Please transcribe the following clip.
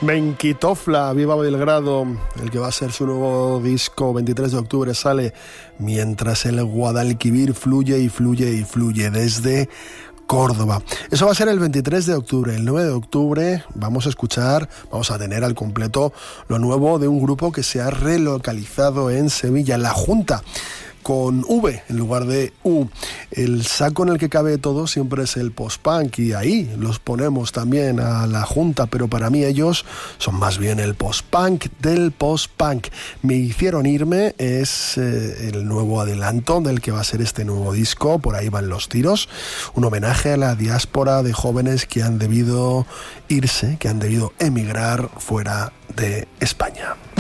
Menkitofla, Viva Belgrado, el que va a ser su nuevo disco, 23 de octubre sale, mientras el Guadalquivir fluye y fluye y fluye desde Córdoba. Eso va a ser el 23 de octubre. El 9 de octubre vamos a tener al completo lo nuevo de un grupo que se ha relocalizado en Sevilla, La Junta, con V en lugar de U. El saco en el que cabe todo siempre es el post-punk, y ahí los ponemos también a La Junta, pero para mí ellos son más bien el post-punk del post-punk. Me hicieron irme es el nuevo adelanto del que va a ser este nuevo disco. Por ahí van los tiros, un homenaje a la diáspora de jóvenes que han debido irse, que han debido emigrar fuera de España.